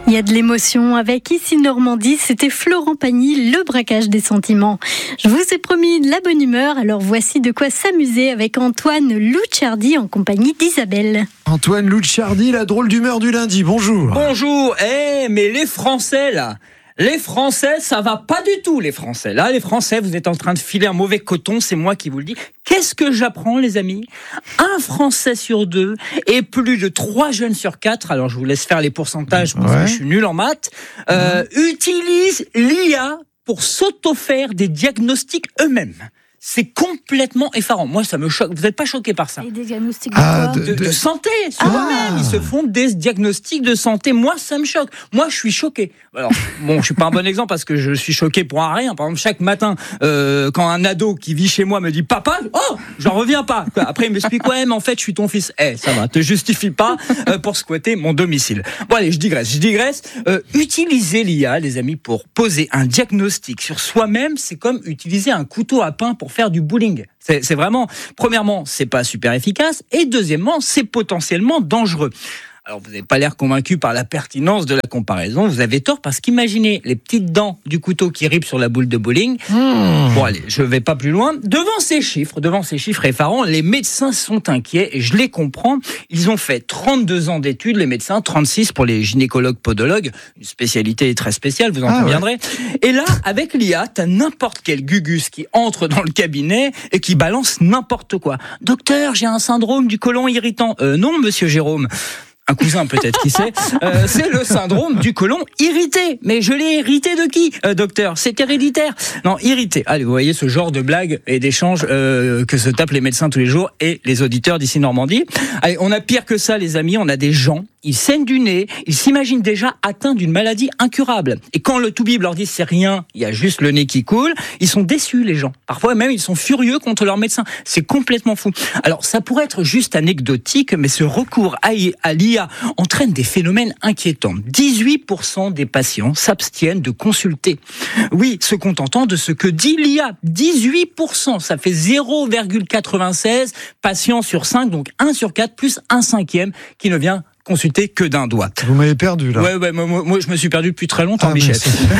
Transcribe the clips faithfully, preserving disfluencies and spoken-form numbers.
Il y a de l'émotion avec Ici Normandie, c'était Florent Pagny, le braquage des sentiments. Je vous ai promis de la bonne humeur, alors voici de quoi s'amuser avec Antoine Louchardy en compagnie d'Isabelle. Antoine Louchardy, la drôle d'humeur du lundi, bonjour. Bonjour, eh hey, mais les Français là Les Français, ça va pas du tout, les Français. Là, les Français, vous êtes en train de filer un mauvais coton, c'est moi qui vous le dis. Qu'est-ce que j'apprends, les amis ? Un Français sur deux et plus de trois jeunes sur quatre, alors je vous laisse faire les pourcentages parce ouais. que je suis nul en maths, euh, mmh. utilisent l'I A pour s'auto-faire des diagnostics eux-mêmes. C'est complètement effarant. Moi, ça me choque. Vous n'êtes pas choqué par ça ? Et des diagnostics de ah, quoi ? de, de, de santé, sur ah. eux-mêmes. Ils se font des diagnostics de santé. Moi, ça me choque. Moi, je suis choqué. Alors, bon, je suis pas un bon exemple parce que je suis choqué pour un rien. Par exemple, chaque matin, euh, quand un ado qui vit chez moi me dit « Papa, oh, j'en reviens pas !» Après, il m'explique « Ouais, mais en fait, je suis ton fils. » Eh, ça va, te justifie pas euh, pour squatter mon domicile. Bon, allez, je digresse, je digresse. Euh, utiliser l'I A, les amis, pour poser un diagnostic sur soi-même, c'est comme utiliser un couteau à pain pour faire du bowling. C'est, c'est vraiment, premièrement, c'est pas super efficace, et deuxièmement, c'est potentiellement dangereux. Alors, vous n'avez pas l'air convaincu par la pertinence de la comparaison. Vous avez tort parce qu'imaginez les petites dents du couteau qui ripent sur la boule de bowling. Mmh. Bon, allez, je vais pas plus loin. Devant ces chiffres, devant ces chiffres effarants, les médecins sont inquiets et je les comprends. Ils ont fait trente-deux ans d'études, les médecins, trente-six pour les gynécologues podologues, une spécialité très spéciale, vous en ah, conviendrez. Ouais. Et là, avec l'I A, t'as n'importe quel gugus qui entre dans le cabinet et qui balance n'importe quoi. Docteur, j'ai un syndrome du côlon irritant. Euh, non, monsieur Jérôme. Un cousin peut-être, qui sait. Euh, c'est le syndrome du côlon irrité. Mais je l'ai hérité de qui, euh, docteur ? C'est héréditaire. Non, irrité. Allez, vous voyez ce genre de blagues et d'échanges euh, que se tapent les médecins tous les jours et les auditeurs d'Ici Normandie. Allez, on a pire que ça, les amis. On a des gens, ils saignent du nez, ils s'imaginent déjà atteints d'une maladie incurable. Et quand le toubib leur dit c'est rien, il y a juste le nez qui coule, ils sont déçus, les gens. Parfois même, ils sont furieux contre leur médecin. C'est complètement fou. Alors, ça pourrait être juste anecdotique, mais ce recours à l'I A entraîne des phénomènes inquiétants. dix-huit pour cent des patients s'abstiennent de consulter. Oui, se contentant de ce que dit l'I A. dix-huit pour cent, ça fait zéro virgule quatre-vingt-seize patients sur cinq, donc un sur quatre, plus un cinquième qui ne vient consulter que d'un doigt. Vous m'avez perdu, là. Ouais, ouais, moi, moi je me suis perdu depuis très longtemps, ah, Michel.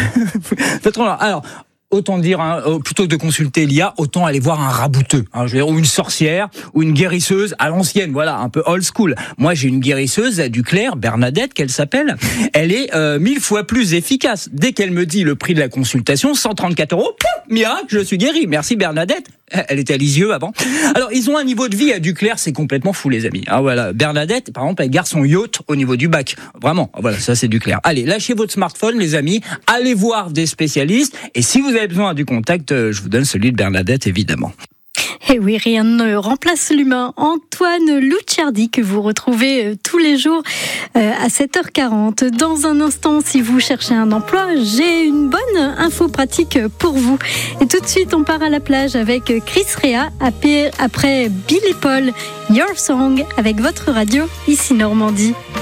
Alors, autant dire, hein, plutôt que de consulter l'I A, autant aller voir un rabouteux, hein, je veux dire, ou une sorcière, ou une guérisseuse à l'ancienne, voilà, un peu old school. Moi, j'ai une guérisseuse du Clair, Bernadette, qu'elle s'appelle. Elle est euh, mille fois plus efficace. Dès qu'elle me dit le prix de la consultation, cent trente-quatre euros, pouf, miracle, je suis guéri. Merci Bernadette. Elle était à Lisieux avant. Alors, ils ont un niveau de vie à Duclair, c'est complètement fou, les amis. Ah, voilà. Bernadette, par exemple, elle garde son yacht au niveau du bac. Vraiment. Voilà, ça, c'est Duclair. Allez, lâchez votre smartphone, les amis. Allez voir des spécialistes. Et si vous avez besoin du contact, je vous donne celui de Bernadette, évidemment. Et oui, rien ne remplace l'humain. Antoine Louchardy, que vous retrouvez tous les jours à sept heures quarante. Dans un instant, si vous cherchez un emploi, j'ai une bonne info pratique pour vous. Et tout de suite, on part à la plage avec Chris Rea, après Bill et Paul, Your Song, avec votre radio, Ici Normandie.